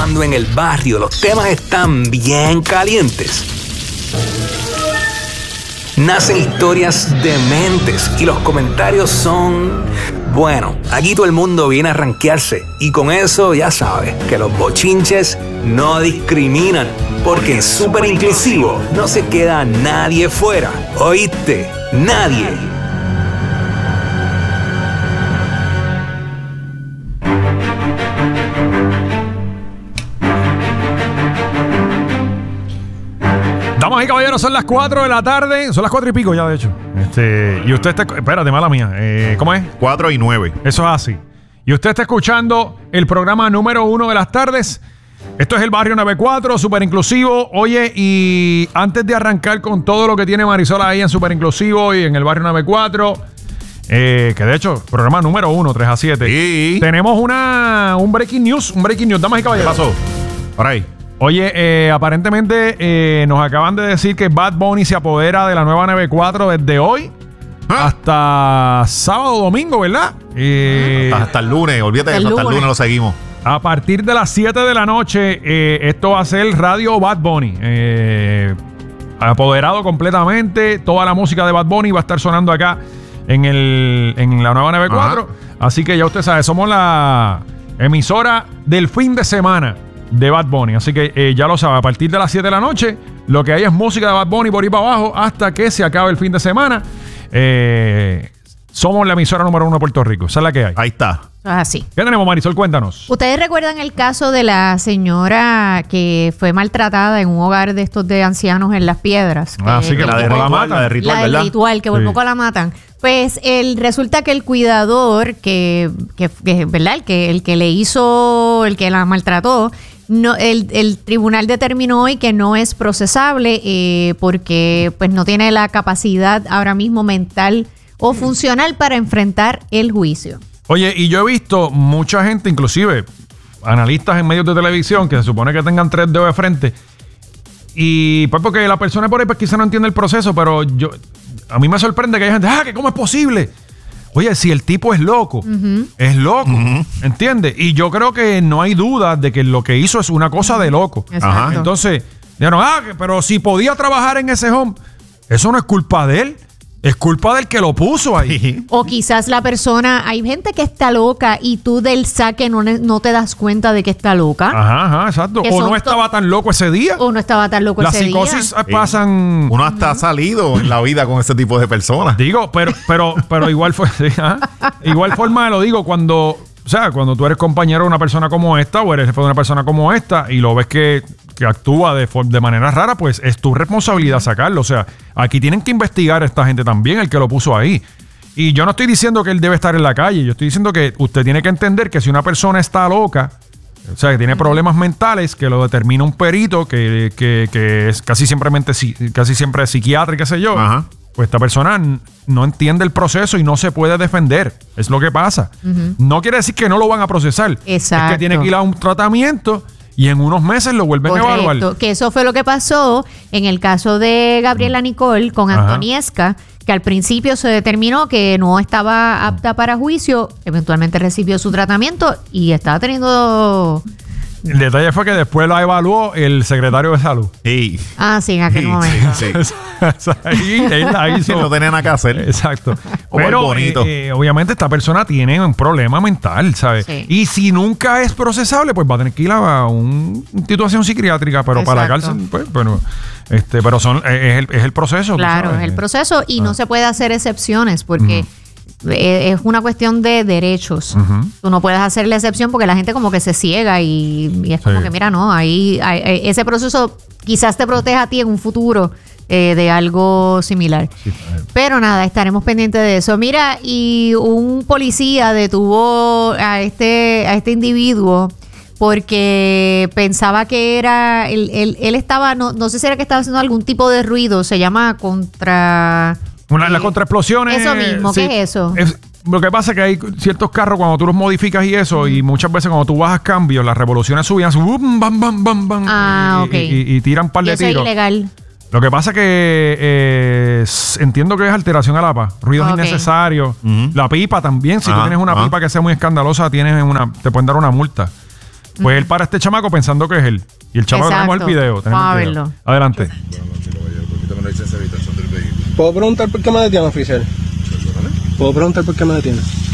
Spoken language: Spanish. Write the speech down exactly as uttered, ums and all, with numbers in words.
Cuando en el barrio los temas están bien calientes, nacen historias dementes y los comentarios son... Bueno, aquí todo el mundo viene a rankearse y con eso ya sabes que los bochinches no discriminan, porque en Súper Inclusivo no se queda nadie fuera. ¿Oíste? Nadie. Damas y caballeros, son las cuatro de la tarde. Son las cuatro y pico ya, de hecho. Este, y usted está... Espérate, mala mía. Eh, ¿Cómo es? cuatro y nueve. Eso es así. Y usted está escuchando el programa número uno de las tardes. Esto es el Barrio noventa y cuatro, Súper Inclusivo. Oye, y antes de arrancar con todo lo que tiene Marisol ahí en Súper Inclusivo y en el Barrio noventa y cuatro, eh, que de hecho, programa número uno, tres a siete. Sí. Tenemos una, un breaking news. Un breaking news. Damas y ¿Qué caballeros. pasó? Por ahí. Oye, eh, aparentemente eh, nos acaban de decir que Bad Bunny se apodera de la nueva noventa y cuatro desde hoy ¿Ah? hasta sábado o domingo, ¿verdad? Eh, Hasta, hasta el lunes, olvídate de el eso, hasta el lunes. lunes lo seguimos. a partir de las siete de la noche, eh, esto va a ser Radio Bad Bunny. Eh, apoderado completamente. Toda la música de Bad Bunny va a estar sonando acá en, el, en la nueva noventa y cuatro. Ajá. Así que ya usted sabe, somos la emisora del fin de semana de Bad Bunny. Así que eh, ya lo sabe, a partir de las siete de la noche, lo que hay es música de Bad Bunny por ahí para abajo hasta que se acabe el fin de semana. Eh, somos la emisora número uno de Puerto Rico. Esa es la que hay. Ahí está. Así. ¿Qué tenemos, Marisol? Cuéntanos. ¿Ustedes recuerdan el caso de la señora que fue maltratada en un hogar de estos de ancianos en Las Piedras? Ah, que, sí, que La de por poco la ritual, matan. la de ritual, la del ¿verdad? ritual, que por Sí. poco la matan. Pues el, resulta que el cuidador, que, que, que ¿verdad? El que, el que le hizo, el que la maltrató, no, el, el tribunal determinó hoy que no es procesable eh, porque pues no tiene la capacidad ahora mismo mental o funcional para enfrentar el juicio. Oye, y yo he visto mucha gente, inclusive analistas en medios de televisión, que se supone que tengan tres dedos de frente. Y pues porque la persona por ahí pues quizá no entiende el proceso, pero yo a mí me sorprende que hay gente, ah, que cómo es posible. Oye, si el tipo es loco, uh-huh. es loco, uh-huh. ¿entiendes? Y yo creo que no hay duda de que lo que hizo es una cosa de loco. Exacto. Entonces, dijeron, ah, pero si podía trabajar en ese home, eso no es culpa de él. Es culpa del que lo puso ahí. O quizás la persona, hay gente que está loca y tú del saque no, no te das cuenta de que está loca. Ajá, ajá, exacto. O no estaba tan loco ese día. O no estaba tan loco Las ese día. Las psicosis pasan... Uno hasta ha salido en la vida con ese tipo de personas. Digo, pero, pero, pero igual fue, ¿eh? igual forma lo digo cuando... O sea, cuando tú eres compañero de una persona como esta o eres jefe de una persona como esta y lo ves que, que actúa de, de manera rara, pues es tu responsabilidad sacarlo. O sea, aquí tienen que investigar a esta gente también, el que lo puso ahí. Y yo no estoy diciendo que él debe estar en la calle. Yo estoy diciendo que usted tiene que entender que si una persona está loca, o sea, que tiene problemas mentales, que lo determina un perito, que, que, que es casi siempre, casi siempre psiquiatra y qué sé yo. Ajá. Pues esta persona no entiende el proceso y no se puede defender. Es lo que pasa. Uh-huh. No quiere decir que no lo van a procesar. Exacto. Es que tiene que ir a un tratamiento y en unos meses lo vuelven Correcto. a evaluar. Que eso fue lo que pasó en el caso de Gabriela Nicole con Antoniesca, que al principio se determinó que no estaba apta para juicio. Eventualmente recibió su tratamiento y estaba teniendo... El detalle fue que después la evaluó el secretario de salud. Sí. Ah, sí, en aquel sí, momento. Sí, sí. ahí, él la hizo. No tenía nada que hacer. Exacto. Pero bonito. Eh, eh, obviamente esta persona tiene un problema mental, ¿sabes? Sí. Y si nunca es procesable, pues va a tener que ir a una situación psiquiátrica, pero Exacto. para la cárcel, pues, bueno. Este, pero son, es, el, es el proceso. Claro, es el proceso y ah. no se puede hacer excepciones porque... Uh-huh. Es una cuestión de derechos. Uh-huh. Tú no puedes hacer la excepción porque la gente como que se ciega y, y es como sí. que, mira, no, ahí, ahí ese proceso quizás te proteja a ti en un futuro eh, de algo similar. Sí. Pero nada, estaremos pendientes de eso. Mira, y un policía detuvo a este, a este individuo porque pensaba que era, él, él, él estaba, no, no sé si era que estaba haciendo algún tipo de ruido, se llama contra... Una, las contraexplosiones. Eso mismo, sí, ¿qué es eso? Es, lo que pasa es que hay ciertos carros cuando tú los modificas y eso, uh-huh. y muchas veces cuando tú bajas cambios, las revoluciones suben, así, bam, bam, bam, bam, bam, ah, y, okay. y, y, y tiran un par de eso tiros. Es ilegal. Lo que pasa es que eh, entiendo que es alteración a la paz, ruidos okay. innecesarios. Uh-huh. La pipa también, si ah, tú tienes una ah. pipa que sea muy escandalosa, tienes una, te pueden dar una multa. Pues él para a este chamaco pensando que es él. Y el chamaco, Exacto. tenemos el video. Tenemos Vamos a el video. verlo. Adelante. Permítame la licencia de habitación del vehículo. ¿Puedo preguntar por qué me detiene, oficial? ¿Puedo preguntar por qué me detiene?